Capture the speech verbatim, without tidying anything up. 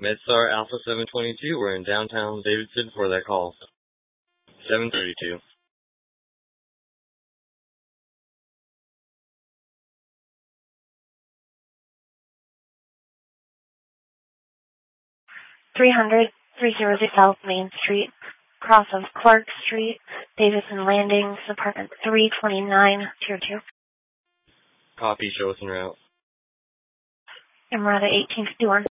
MedStar Alpha seven twenty-two, we're in downtown Davidson for that call. seven thirty-two. three hundred, three hundred South Main Street, cross of Clark Street, Davidson Landings, apartment three twenty-nine, tier two. Copy, show us en route. I'm at eighteen fifty-one.